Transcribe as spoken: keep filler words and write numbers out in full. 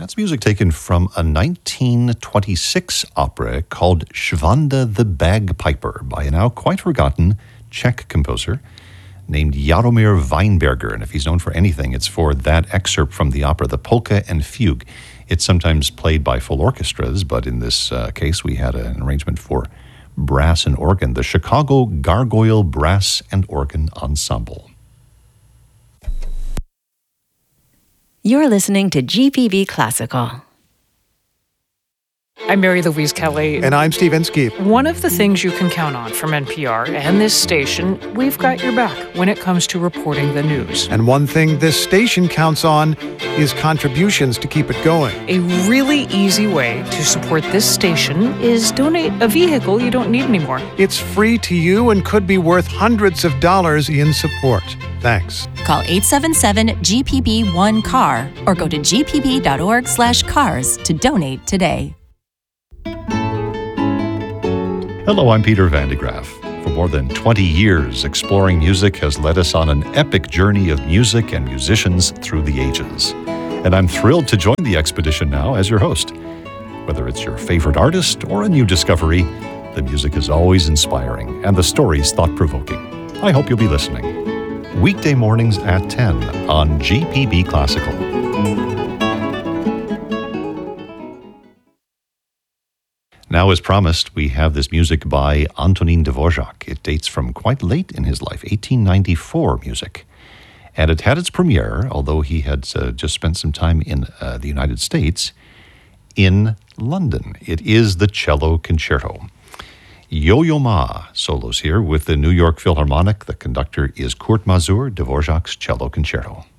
That's music taken from a nineteen twenty-six opera called Schwanda the Bagpiper by a now quite forgotten Czech composer named Jaromír Weinberger. And if he's known for anything, it's for that excerpt from the opera, the Polka and Fugue. It's sometimes played by full orchestras, but in this uh, case, we had an arrangement for brass and organ, the Chicago Gargoyle Brass and Organ Ensemble. You're listening to G P B Classical. I'm Mary Louise Kelly. And I'm Steve Inskeep. One of the things you can count on from N P R and this station, we've got your back when it comes to reporting the news. And one thing this station counts on is contributions to keep it going. A really easy way to support this station is donate a vehicle you don't need anymore. It's free to you and could be worth hundreds of dollars in support. Thanks. Call eight seven seven G P B one C A R or go to g p b dot org slash cars to donate today. Hello, I'm Peter Van de Graaf. For more than twenty years, Exploring Music has led us on an epic journey of music and musicians through the ages. And I'm thrilled to join the expedition now as your host. Whether it's your favorite artist or a new discovery, the music is always inspiring and the stories thought-provoking. I hope you'll be listening. Weekday mornings at ten on G P B Classical. Now, as promised, we have this music by Antonín Dvořák. It dates from quite late in his life, eighteen ninety-four music. And it had its premiere, although he had uh, just spent some time in uh, the United States, in London. It is the Cello Concerto. Yo-Yo Ma solos here with the New York Philharmonic. The conductor is Kurt Masur, Dvořák's Cello Concerto.